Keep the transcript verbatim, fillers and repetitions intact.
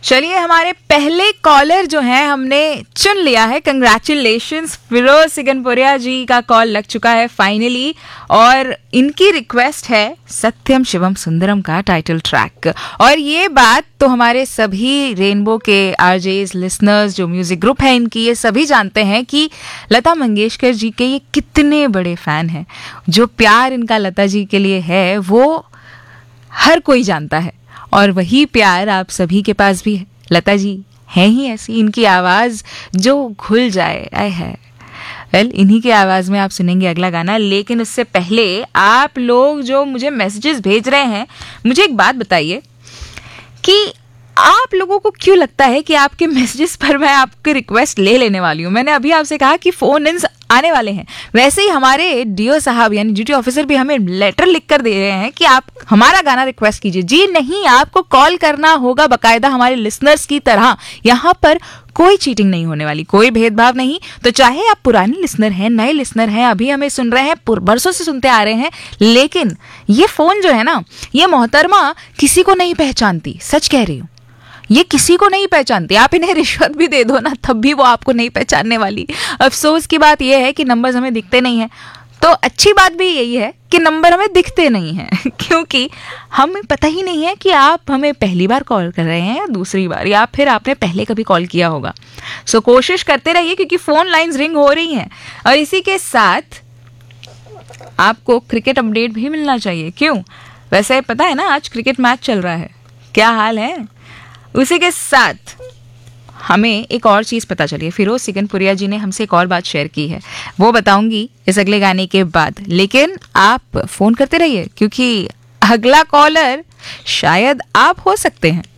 चलिए, हमारे पहले कॉलर जो हैं हमने चुन लिया है। कंग्रेचुलेशंस, फिरोज सिगनपुरिया जी का कॉल लग चुका है फाइनली, और इनकी रिक्वेस्ट है सत्यम शिवम सुंदरम का टाइटल ट्रैक। और ये बात तो हमारे सभी रेनबो के आरजेस, लिसनर्स, जो म्यूजिक ग्रुप है इनकी, ये सभी जानते हैं कि लता मंगेशकर जी के ये कितने बड़े फैन हैं। जो प्यार इनका लता जी के लिए है वो हर कोई जानता है, और वही प्यार आप सभी के पास भी है। लता जी हैं ही ऐसी, इनकी आवाज़ जो घुल जाए, आए है। वेल, इन्हीं की आवाज़ में आप सुनेंगे अगला गाना। लेकिन उससे पहले आप लोग जो मुझे मैसेजेस भेज रहे हैं, मुझे एक बात बताइए कि आप लोगों को क्यों लगता है कि आपके मैसेजेस पर मैं आपकी रिक्वेस्ट ले लेने वाली हूँ। मैंने अभी आपसे कहा कि फोन इन आने वाले हैं, वैसे ही हमारे डीओ साहब यानी ड्यूटी ऑफिसर भी हमें लेटर लिख कर दे रहे हैं कि आप हमारा गाना रिक्वेस्ट कीजिए। जी नहीं, आपको कॉल करना होगा बकायदा हमारे लिसनर्स की तरह। यहाँ पर कोई चीटिंग नहीं होने वाली, कोई भेदभाव नहीं। तो चाहे आप पुराने लिसनर हैं, नए लिसनर हैं, अभी हमें सुन रहे हैं, बरसों से सुनते आ रहे हैं, लेकिन ये फोन जो है ना, ये मोहतरमा किसी को नहीं पहचानती। सच कह रही हूँ, ये किसी को नहीं पहचानती। आप इन्हें रिश्वत भी दे दो ना, तब भी वो आपको नहीं पहचानने वाली। अफसोस की बात यह है कि नंबर्स हमें दिखते नहीं हैं। तो अच्छी बात भी यही है कि नंबर हमें दिखते नहीं हैं क्योंकि हमें पता ही नहीं है कि आप हमें पहली बार कॉल कर रहे हैं या दूसरी बार, या फिर आपने पहले कभी कॉल किया होगा। सो कोशिश करते रहिए क्योंकि फ़ोन लाइंस रिंग हो रही हैं। और इसी के साथ आपको क्रिकेट अपडेट भी मिलना चाहिए। क्यों? वैसे पता है ना, आज क्रिकेट मैच चल रहा है। क्या हाल है? उसी के साथ हमें एक और चीज़ पता चली है। फिरोज सिगनपुरिया जी ने हमसे एक और बात शेयर की है, वो बताऊंगी इस अगले गाने के बाद। लेकिन आप फ़ोन करते रहिए क्योंकि अगला कॉलर शायद आप हो सकते हैं।